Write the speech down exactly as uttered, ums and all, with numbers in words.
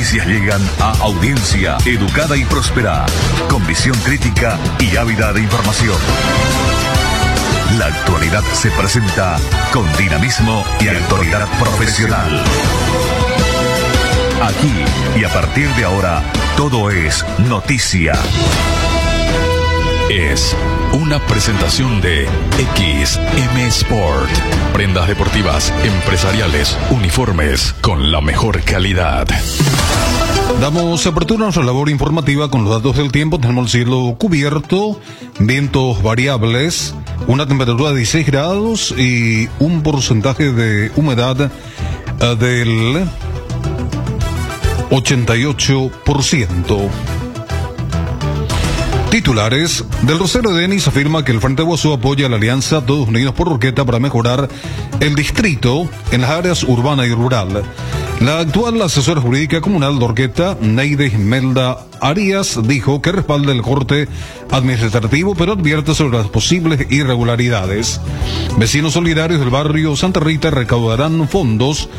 noticias llegan a audiencia educada y próspera, con visión crítica y ávida de información. La actualidad se presenta con dinamismo y autoridad profesional. Aquí y a partir de ahora, todo es noticia. Es una presentación de X M Sport. Prendas deportivas, empresariales, uniformes con la mejor calidad. Damos apertura a nuestra labor informativa con los datos del tiempo. Tenemos el cielo cubierto, vientos variables, una temperatura de dieciséis grados y un porcentaje de humedad uh, del ochenta y ocho por ciento. Titulares. Del Rosario de Denis afirma que el Frente Guasú apoya la alianza Todos Unidos por Urqueta para mejorar el distrito en las áreas urbana y rural. La actual asesora jurídica comunal de Urqueta, Neide Imelda Arias, dijo que respalda el corte administrativo, pero advierte sobre las posibles irregularidades. Vecinos solidarios del barrio Santa Rita recaudarán fondos